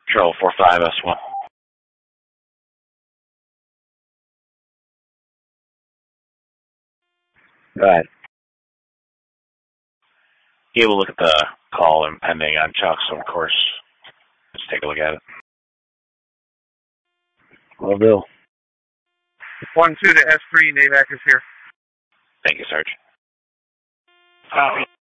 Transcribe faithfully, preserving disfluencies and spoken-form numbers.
Control four five S one. Go ahead. You will look at the call impending on Chuck, so of course, let's take a look at it. Will do. one two to S three, NAVAC is here. Thank you, Sarge. Copy.